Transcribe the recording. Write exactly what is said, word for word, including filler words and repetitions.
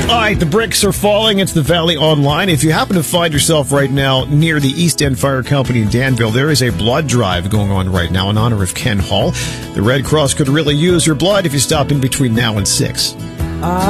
All right, the bricks are falling. It's the Valley Online. If you happen to find yourself right now near the East End Fire Company in Danville, there is a blood drive going on right now in honor of Ken Hall. The Red Cross could really use your blood if you stop in between now and six.